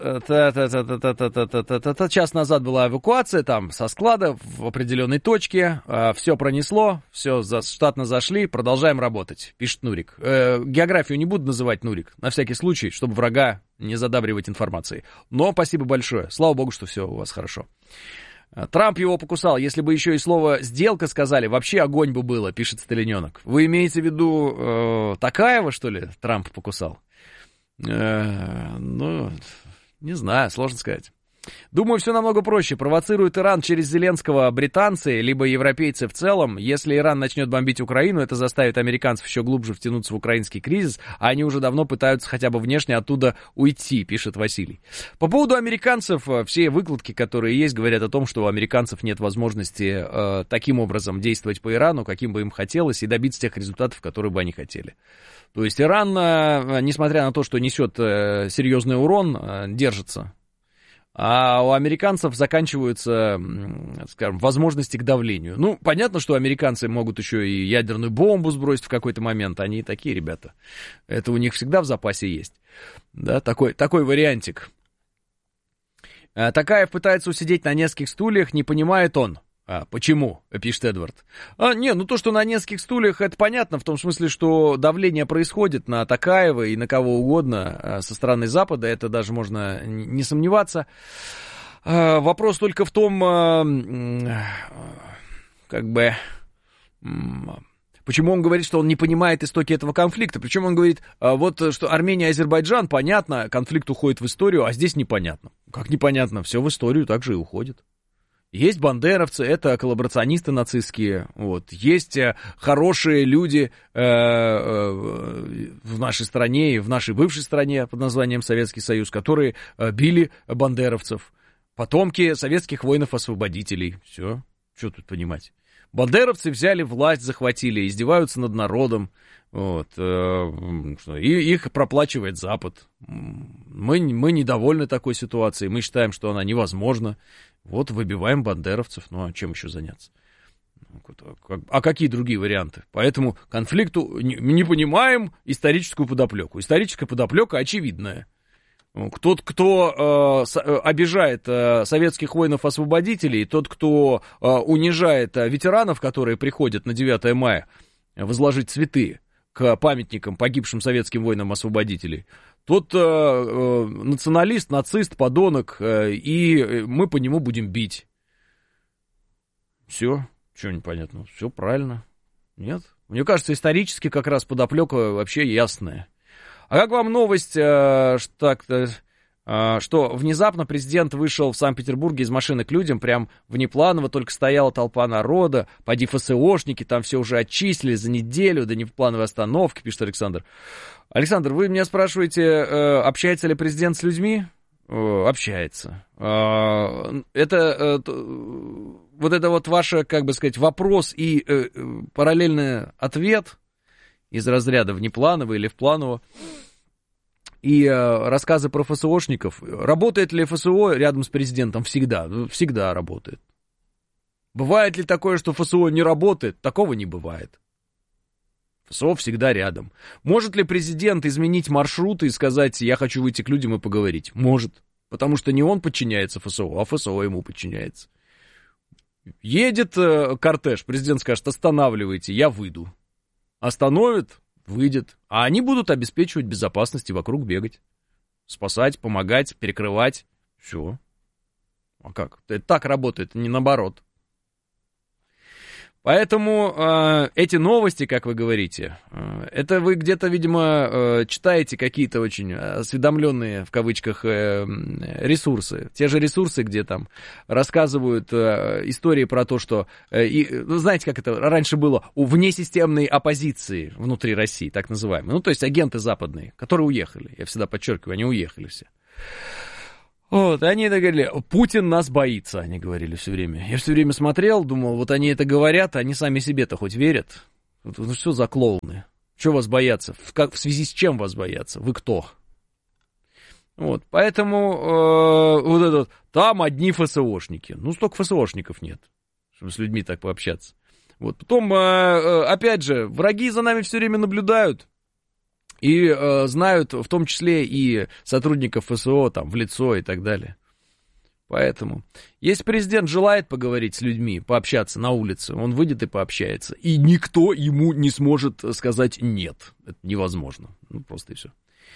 назад была эвакуация там со склада в определенной точке, все пронесло, все штатно зашли, продолжаем работать, пишет Нурик. Географию не буду называть, Нурик, на всякий случай, чтобы врага не задабривать информацией. Но спасибо большое, слава богу, что все у вас хорошо. Трамп его покусал, если бы еще и слово «сделка» сказали, вообще огонь бы было, пишет Сталиненок. Вы имеете в виду Токаева, что ли, Трамп покусал? Ну, не знаю, сложно сказать. Думаю, все намного проще. Провоцирует Иран через Зеленского британцы, либо европейцы в целом. Если Иран начнет бомбить Украину, это заставит американцев еще глубже втянуться в украинский кризис, а они уже давно пытаются хотя бы внешне оттуда уйти, пишет Василий. По поводу американцев, все выкладки, которые есть, говорят о том, что у американцев нет возможности таким образом действовать по Ирану, каким бы им хотелось, и добиться тех результатов, которые бы они хотели. То есть Иран, несмотря на то, что несет серьезный урон, держится. А у американцев заканчиваются, скажем, возможности к давлению. Ну, понятно, что американцы могут еще и ядерную бомбу сбросить в какой-то момент. Они такие ребята. Это у них всегда в запасе есть. Да, такой вариантик. Токаев пытается усидеть на нескольких стульях, не понимает он. Почему? Пишет Эдвард. То, что на нескольких стульях, это понятно, в том смысле, что давление происходит на Токаева и на кого угодно со стороны Запада, это даже можно не сомневаться. Вопрос только в том, почему он говорит, что он не понимает истоки этого конфликта. Причем он говорит, что Армения и Азербайджан, понятно, конфликт уходит в историю, а здесь непонятно. Как непонятно? Все в историю также и уходит. Есть бандеровцы, это коллаборационисты нацистские, вот. Есть хорошие люди в нашей стране и в нашей бывшей стране под названием Советский Союз, которые били бандеровцев, потомки советских воинов-освободителей. Все, что тут понимать. Бандеровцы взяли власть, захватили, издеваются над народом, вот, и их проплачивает Запад. Мы недовольны такой ситуацией, мы считаем, что она невозможна. Вот выбиваем бандеровцев, ну а чем еще заняться? А какие другие варианты? Поэтому конфликту не понимаем историческую подоплеку. Историческая подоплека очевидная. Тот, кто обижает советских воинов-освободителей, тот, кто унижает ветеранов, которые приходят на 9 мая возложить цветы к памятникам погибшим советским воинам-освободителей, тот националист, нацист, подонок, и мы по нему будем бить. Все, что непонятно, все правильно. Нет? Мне кажется, исторически как раз подоплека вообще ясная. А как вам новость, что внезапно президент вышел в Санкт-Петербурге из машины к людям, прям внепланово, только стояла толпа народа, поди ФСОшники, там все уже отчислили за неделю до неплановой остановки, пишет Александр. Александр, вы меня спрашиваете, общается ли президент с людьми? Общается. Это вот ваш, вопрос и параллельный ответ из разряда внепланово или впланово. И рассказы про ФСОшников. Работает ли ФСО рядом с президентом? Всегда. Всегда работает. Бывает ли такое, что ФСО не работает? Такого не бывает. ФСО всегда рядом. Может ли президент изменить маршрут и сказать, я хочу выйти к людям и поговорить? Может. Потому что не он подчиняется ФСО, а ФСО ему подчиняется. Едет кортеж, президент скажет, останавливайте, я выйду. Остановит, выйдет. А они будут обеспечивать безопасность и вокруг бегать. Спасать, помогать, перекрывать. Все. А как? Это так работает, не наоборот. Поэтому эти новости, как вы говорите, это вы где-то, видимо, читаете какие-то очень осведомленные, в кавычках, ресурсы. Те же ресурсы, где там рассказывают истории про то, что... знаете, как это раньше было? У внесистемной оппозиции внутри России, так называемой. Ну, то есть агенты западные, которые уехали. Я всегда подчеркиваю, они уехали все. Вот, они это говорили, Путин нас боится, они говорили все время. Я все время смотрел, думал, вот они это говорят, они сами себе-то хоть верят. Ну что за клоуны? Что вас боятся? В связи с чем вас боятся? Вы кто? Вот, поэтому вот этот, там одни ФСОшники. Ну, столько ФСОшников нет, чтобы с людьми так пообщаться. Вот, потом, опять же, враги за нами все время наблюдают. И знают в том числе и сотрудников ФСО там, в лицо и так далее. Поэтому, если президент желает поговорить с людьми, пообщаться на улице, он выйдет и пообщается. И никто ему не сможет сказать «нет». Это невозможно. Ну, просто и все.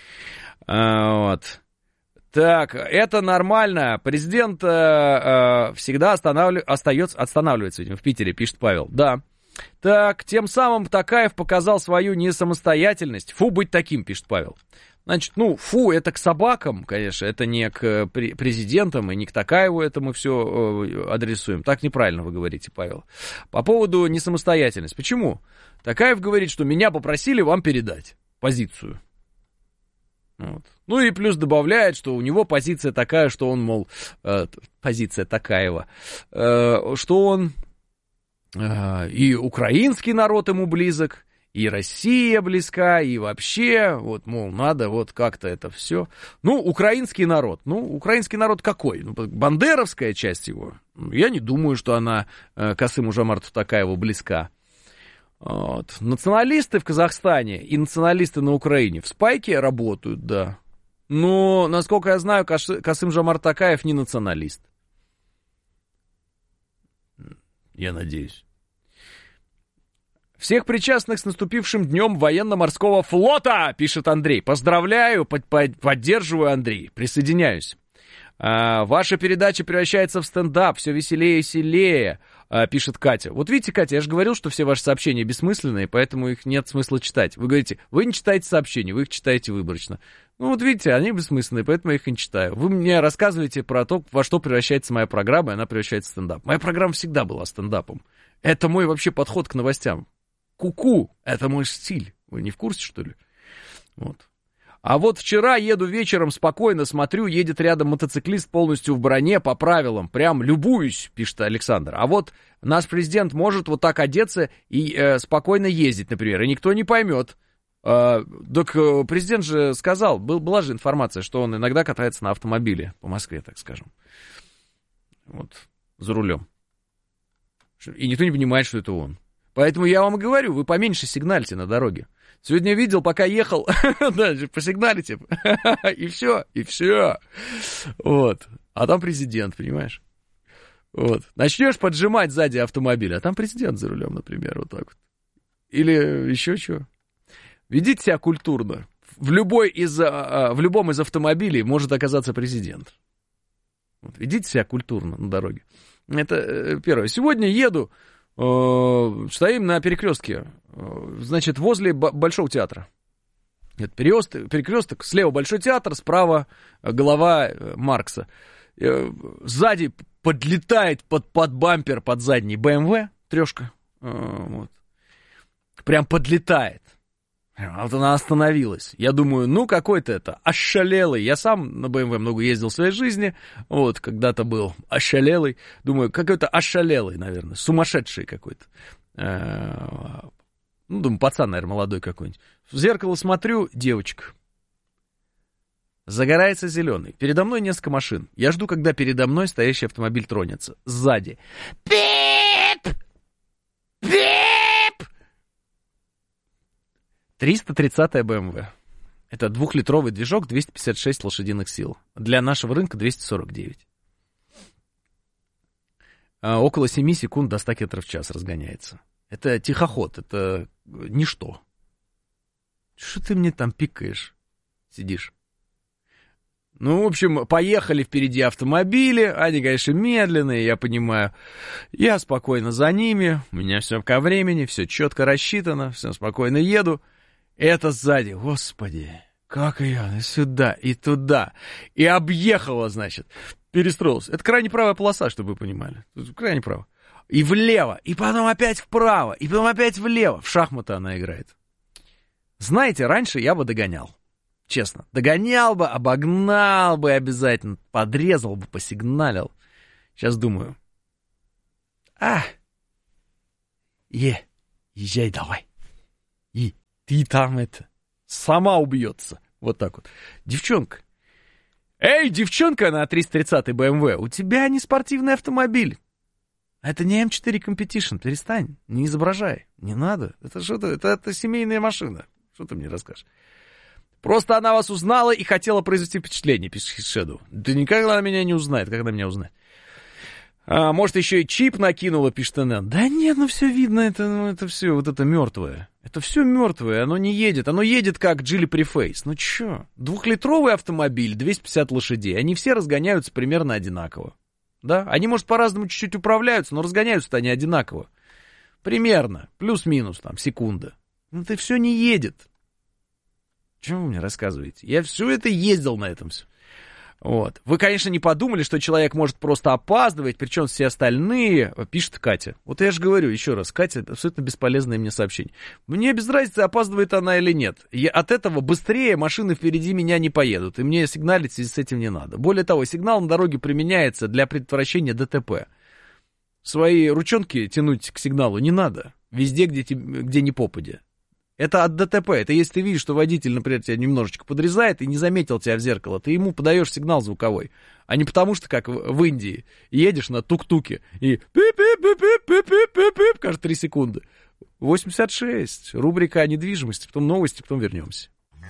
Вот. Так, это нормально. Президент всегда останавливается, видимо, в Питере, пишет Павел. Да. Так, тем самым Токаев показал свою несамостоятельность. Фу, быть таким, пишет Павел. Значит, ну, фу, это к собакам, конечно, это не к президентам и не к Токаеву это мы все адресуем. Так неправильно вы говорите, Павел. По поводу несамостоятельности. Почему? Токаев говорит, что меня попросили вам передать позицию. Вот. Ну и плюс добавляет, что у него позиция такая, что он, мол, позиция Токаева, что он... И украинский народ ему близок, и Россия близка, и вообще, вот, мол, надо вот как-то это все. Ну, украинский народ какой? Ну, бандеровская часть его. Я не думаю, что она Касыму-Жомарту Токаеву близка. Вот. Националисты в Казахстане и националисты на Украине в спайке работают, да. Но, насколько я знаю, Касым-Жомарт Токаев не националист. Я надеюсь. Всех причастных с наступившим днем военно-морского флота, пишет Андрей. Поздравляю, поддерживаю, Андрей, присоединяюсь. Ваша передача превращается в стендап, все веселее и веселее, пишет Катя. Вот видите, Катя, я же говорил, что все ваши сообщения бессмысленные, поэтому их нет смысла читать. Вы говорите, вы не читаете сообщения, вы их читаете выборочно. Ну вот видите, они бессмысленные, поэтому я их не читаю. Вы мне рассказываете про то, во что превращается моя программа, и она превращается в стендап. Моя программа всегда была стендапом. Это мой вообще подход к новостям. Ку-ку, это мой стиль. Вы не в курсе, что ли? Вот. А вот вчера еду вечером, спокойно смотрю, едет рядом мотоциклист полностью в броне, по правилам. Прям любуюсь, пишет Александр. А вот наш президент может вот так одеться и спокойно ездить, например, и никто не поймет. Так президент же сказал, была же информация, что он иногда катается на автомобиле по Москве, так скажем. Вот, за рулем. И никто не понимает, что это он. Поэтому я вам и говорю, вы поменьше сигнальте на дороге. Сегодня видел, пока ехал, посигналите, и все. Вот. А там президент, понимаешь? Вот. Начнешь поджимать сзади автомобиля, а там президент за рулем, например, вот так вот. Или еще что. Ведите себя культурно. В любом из автомобилей может оказаться президент. Вот. Ведите себя культурно на дороге. Это первое. Сегодня еду, стоим на перекрестке, значит, возле Большого театра. Это перекресток, слева Большой театр, справа голова Маркса. Сзади подлетает под бампер, под задний BMW, трешка. Вот. Прям подлетает. Вот она остановилась. Я думаю, ну какой-то это ошалелый. Я сам на BMW много ездил в своей жизни. Вот, когда-то был ошалелый. Думаю, какой-то ошалелый, наверное. Сумасшедший какой-то. Ну, думаю, пацан, наверное, молодой какой-нибудь. В зеркало смотрю, девочка. Загорается зеленый. Передо мной несколько машин. Я жду, когда передо мной стоящий автомобиль тронется. Сзади. Пип! Пип! 330-я BMW. Это 2-литровый движок, 256 лошадиных сил. Для нашего рынка 249. Около 7 секунд до 100 км в час разгоняется. Это тихоход, это ничто. Что ты мне там пикаешь? Сидишь. Ну, в общем, поехали впереди автомобили, они, конечно, медленные, я понимаю. Я спокойно за ними, у меня все ко времени, все четко рассчитано, все спокойно еду. Это сзади, господи, как я сюда и туда. И объехала, значит, перестроилась. Это крайне правая полоса, чтобы вы понимали. Крайне правая. И влево, и потом опять вправо, и потом опять влево. В шахматы она играет. Знаете, раньше я бы догонял. Честно, догонял бы, обогнал бы обязательно, подрезал бы, посигналил. Сейчас думаю. Езжай давай. И ты там сама убьется. Вот так вот. Девчонка. Эй, девчонка на 330-й BMW, у тебя не спортивный автомобиль. Это не М4 Competition, перестань, не изображай. Не надо, это что-то, это семейная машина. Что ты мне расскажешь? Просто она вас узнала и хотела произвести впечатление, пишет Shadow. Да никогда она меня не узнает, когда меня узнает. Может, еще и чип накинула, пишет она. Да нет, ну все видно, это все, вот это мертвое. Это все мертвое, оно не едет. Оно едет как Geely Preface. Ну че? 2-литровый автомобиль, 250 лошадей. Они все разгоняются примерно одинаково. Да? Они, может, по-разному чуть-чуть управляются, но разгоняются-то они одинаково. Примерно. Плюс-минус, там, секунда. Ну это все не едет. Чего вы мне рассказываете? Я все это ездил на этом все. Вот. Вы, конечно, не подумали, что человек может просто опаздывать, причем все остальные, пишет Катя. Вот я же говорю еще раз, Катя, абсолютно бесполезное мне сообщение. Мне без разницы, опаздывает она или нет. От этого быстрее машины впереди меня не поедут, и мне сигналить в связи с этим не надо. Более того, сигнал на дороге применяется для предотвращения ДТП. Свои ручонки тянуть к сигналу не надо, везде, где не попадя. Это от ДТП. Это если ты видишь, что водитель, например, тебя немножечко подрезает и не заметил тебя в зеркало, ты ему подаешь сигнал звуковой. А не потому что, как в Индии, едешь на тук-туке и пип-пип-пип-пип-пип-пип каждые 3 секунды. 86. Рубрика о недвижимости, потом новости, потом вернемся.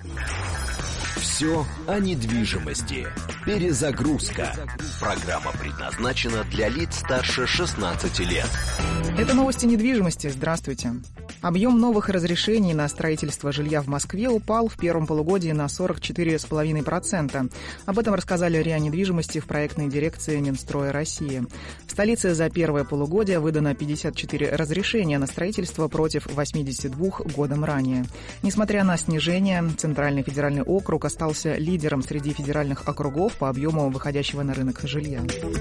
Все о недвижимости. Перезагрузка. Программа предназначена для лиц старше 16 лет. Это новости недвижимости. Здравствуйте. Объем новых разрешений на строительство жилья в Москве упал в первом полугодии на 44,5%. Об этом рассказали РИА недвижимости в проектной дирекции Минстроя России. В столице за первое полугодие выдано 54 разрешения на строительство против 82 годом ранее. Несмотря на снижение, Центральный федеральный округ остался лидером среди федеральных округов по объему выходящего на рынок жилья.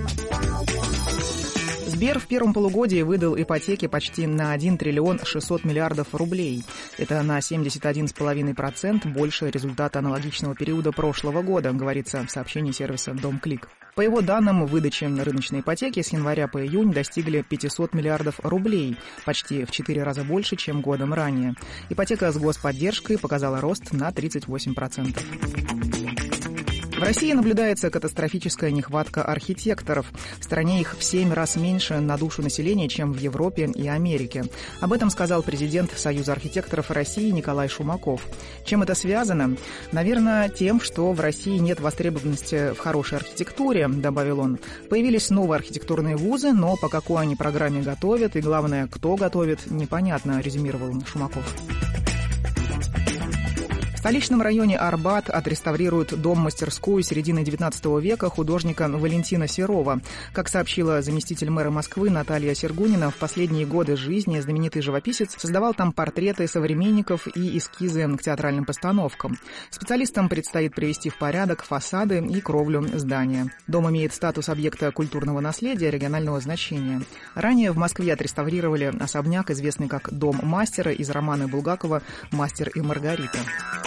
Сбер в первом полугодии выдал ипотеки почти на 1 триллион 600 миллиардов рублей. Это на 71,5% больше результата аналогичного периода прошлого года, говорится в сообщении сервиса «Домклик». По его данным, выдачи рыночной ипотеки с января по июнь достигли 500 миллиардов рублей, почти в 4 раза больше, чем годом ранее. Ипотека с господдержкой показала рост на 38%. В России наблюдается катастрофическая нехватка архитекторов. В стране их в 7 раз меньше на душу населения, чем в Европе и Америке. Об этом сказал президент Союза архитекторов России Николай Шумаков. Чем это связано? Наверное, тем, что в России нет востребованности в хорошей архитектуре, добавил он. Появились новые архитектурные вузы, но по какой они программе готовят и, главное, кто готовит, непонятно, резюмировал Шумаков. В столичном районе Арбат отреставрируют дом-мастерскую середины XIX века художника Валентина Серова. Как сообщила заместитель мэра Москвы Наталья Сергунина, в последние годы жизни знаменитый живописец создавал там портреты современников и эскизы к театральным постановкам. Специалистам предстоит привести в порядок фасады и кровлю здания. Дом имеет статус объекта культурного наследия регионального значения. Ранее в Москве отреставрировали особняк, известный как «Дом мастера» из романа Булгакова «Мастер и Маргарита».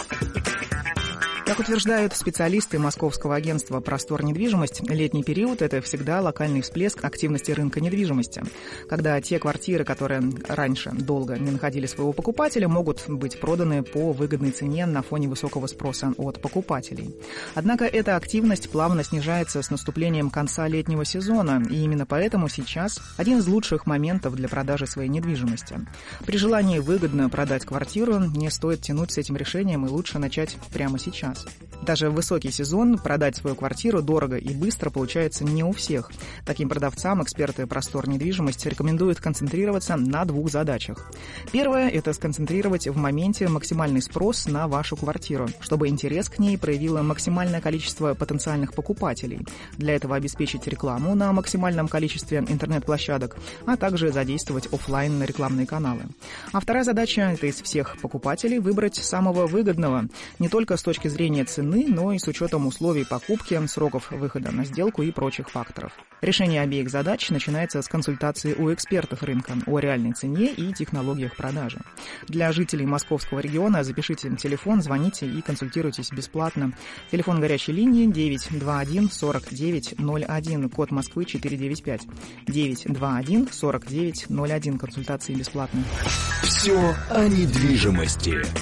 Как утверждают специалисты Московского агентства «Простор недвижимость», летний период – это всегда локальный всплеск активности рынка недвижимости, когда те квартиры, которые раньше долго не находили своего покупателя, могут быть проданы по выгодной цене на фоне высокого спроса от покупателей. Однако эта активность плавно снижается с наступлением конца летнего сезона, и именно поэтому сейчас один из лучших моментов для продажи своей недвижимости. При желании выгодно продать квартиру не стоит тянуть с этим решением, и лучше начать прямо сейчас. Даже в высокий сезон продать свою квартиру дорого и быстро получается не у всех. Таким продавцам эксперты «Простор недвижимость» рекомендуют концентрироваться на 2 задачах. Первое – это сконцентрировать в моменте максимальный спрос на вашу квартиру, чтобы интерес к ней проявило максимальное количество потенциальных покупателей. Для этого обеспечить рекламу на максимальном количестве интернет-площадок, а также задействовать офлайн рекламные каналы. А вторая задача – это из всех покупателей выбрать самого выгодного, не только с точки зрения цены, но и с учетом условий покупки, сроков выхода на сделку и прочих факторов. Решение обеих задач начинается с консультации у экспертов рынка о реальной цене и технологиях продажи. Для жителей московского региона запишите телефон, звоните и консультируйтесь бесплатно. Телефон горячей линии 921 49 01, код Москвы 495. 921 49 01, консультации бесплатные. Все о недвижимости.